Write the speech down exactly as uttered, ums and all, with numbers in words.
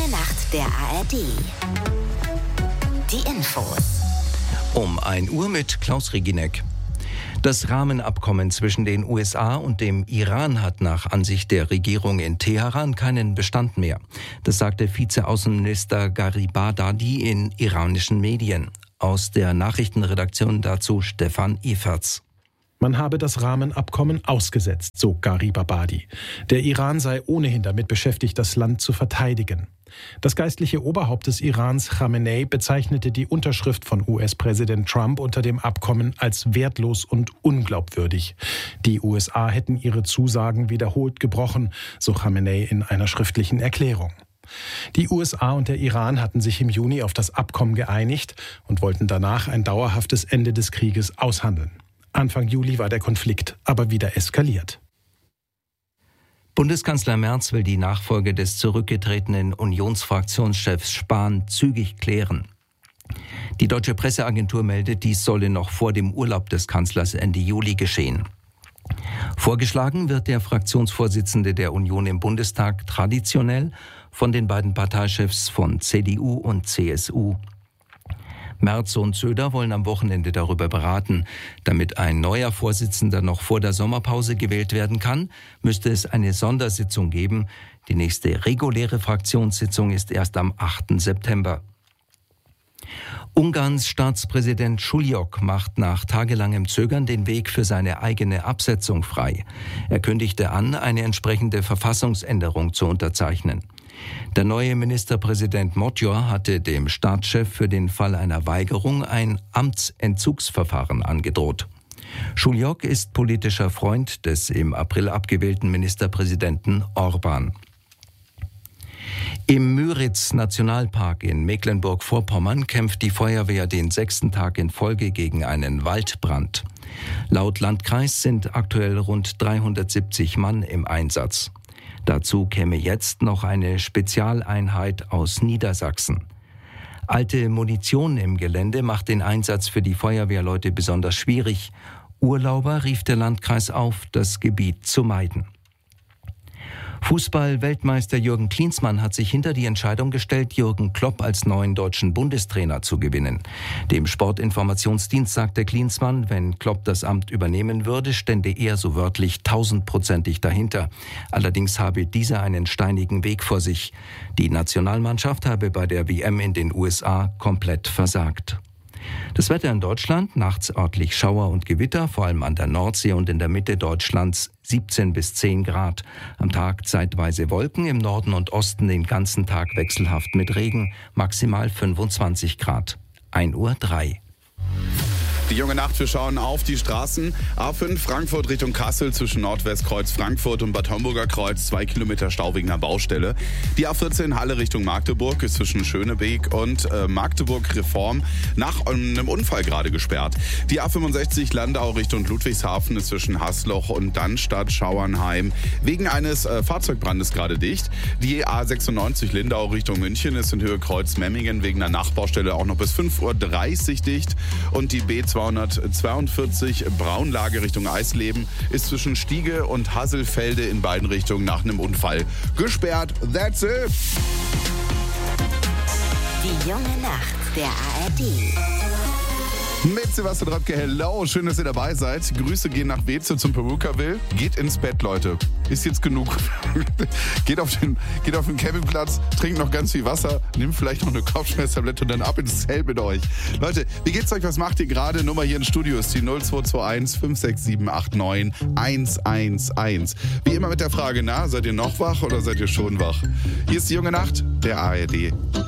junge Nacht der A R D. Die Infos. Um ein Uhr mit Klaus Reginek. Das Rahmenabkommen zwischen den U S A und dem Iran hat nach Ansicht der Regierung in Teheran keinen Bestand mehr. Das sagte Vizeaußenminister Gharibabadi in iranischen Medien. Aus der Nachrichtenredaktion dazu Stefan Eferts. Man habe das Rahmenabkommen ausgesetzt, so Gharibabadi. Der Iran sei ohnehin damit beschäftigt, das Land zu verteidigen. Das geistliche Oberhaupt des Irans, Khamenei, bezeichnete die Unterschrift von U S-Präsident Trump unter dem Abkommen als wertlos und unglaubwürdig. Die U S A hätten ihre Zusagen wiederholt gebrochen, so Khamenei in einer schriftlichen Erklärung. Die U S A und der Iran hatten sich im Juni auf das Abkommen geeinigt und wollten danach ein dauerhaftes Ende des Krieges aushandeln. Anfang Juli war der Konflikt aber wieder eskaliert. Bundeskanzler Merz will die Nachfolge des zurückgetretenen Unionsfraktionschefs Spahn zügig klären. Die Deutsche Presseagentur meldet, dies solle noch vor dem Urlaub des Kanzlers Ende Juli geschehen. Vorgeschlagen wird der Fraktionsvorsitzende der Union im Bundestag traditionell von den beiden Parteichefs von C D U und C S U. Merz und Söder wollen am Wochenende darüber beraten. Damit ein neuer Vorsitzender noch vor der Sommerpause gewählt werden kann, müsste es eine Sondersitzung geben. Die nächste reguläre Fraktionssitzung ist erst am achten September. Ungarns Staatspräsident Šuljok macht nach tagelangem Zögern den Weg für seine eigene Absetzung frei. Er kündigte an, eine entsprechende Verfassungsänderung zu unterzeichnen. Der neue Ministerpräsident Magyar hatte dem Staatschef für den Fall einer Weigerung ein Amtsentzugsverfahren angedroht. Šuljok ist politischer Freund des im April abgewählten Ministerpräsidenten Orbán. Im Müritz-Nationalpark in Mecklenburg-Vorpommern kämpft die Feuerwehr den sechsten Tag in Folge gegen einen Waldbrand. Laut Landkreis sind aktuell rund dreihundertsiebzig Mann im Einsatz. Dazu käme jetzt noch eine Spezialeinheit aus Niedersachsen. Alte Munition im Gelände macht den Einsatz für die Feuerwehrleute besonders schwierig. Urlauber rief der Landkreis auf, das Gebiet zu meiden. Fußball-Weltmeister Jürgen Klinsmann hat sich hinter die Entscheidung gestellt, Jürgen Klopp als neuen deutschen Bundestrainer zu gewinnen. Dem Sportinformationsdienst sagte Klinsmann, wenn Klopp das Amt übernehmen würde, stände er so wörtlich tausendprozentig dahinter. Allerdings habe dieser einen steinigen Weg vor sich. Die Nationalmannschaft habe bei der W M in den U S A komplett versagt. Das Wetter in Deutschland, nachts örtlich Schauer und Gewitter, vor allem an der Nordsee und in der Mitte Deutschlands siebzehn bis zehn Grad. Am Tag zeitweise Wolken, im Norden und Osten den ganzen Tag wechselhaft mit Regen, maximal fünfundzwanzig Grad. ein Uhr drei. Die junge Nacht, wir schauen auf die Straßen. A fünf Frankfurt Richtung Kassel zwischen Nordwestkreuz Frankfurt und Bad Homburger Kreuz, zwei Kilometer Stau wegen einer Baustelle. Die A vierzehn Halle Richtung Magdeburg ist zwischen Schönebeek und äh, Magdeburg Reform nach einem Unfall gerade gesperrt. Die A fünfundsechzig Landau Richtung Ludwigshafen ist zwischen Hasloch und Dannstatt Schauernheim wegen eines äh, Fahrzeugbrandes gerade dicht. Die A sechsundneunzig Lindau Richtung München ist in Höhe Kreuz Memmingen wegen einer Nachbaustelle auch noch bis fünf Uhr dreißig dicht. Und die B zweihundertzweiundvierzig Braunlage Richtung Eisleben ist zwischen Stiege und Hasselfelde in beiden Richtungen nach einem Unfall gesperrt. That's it! Die junge Nacht der A R D. Mit Sebastian Röpke, hello, schön, dass ihr dabei seid. Grüße gehen nach Weze zum Perukaville. Geht ins Bett, Leute. Ist jetzt genug. geht, auf den, geht auf den Campingplatz, trinkt noch ganz viel Wasser, nimmt vielleicht noch eine Kopfschmerztablette und dann ab ins Zelt mit euch. Leute, wie geht's euch? Was macht ihr gerade? Nummer hier im Studio ist die null zwei zwei eins fünf sechs sieben acht neun eins eins eins. Wie immer mit der Frage, na, seid ihr noch wach oder seid ihr schon wach? Hier ist die junge Nacht der A R D.